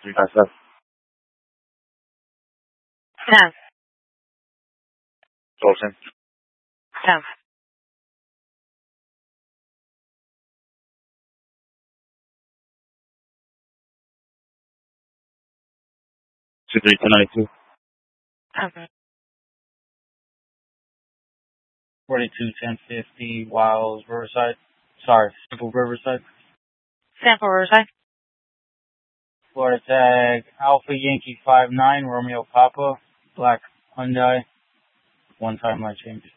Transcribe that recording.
357. 10. Colton. 10. 23292. 10. 421050 Wiles Riverside. Sorry, Simple Riverside. Sample Riverside. Florida tag Alpha Yankee 59 Romeo Papa. Black Hyundai. One time light change.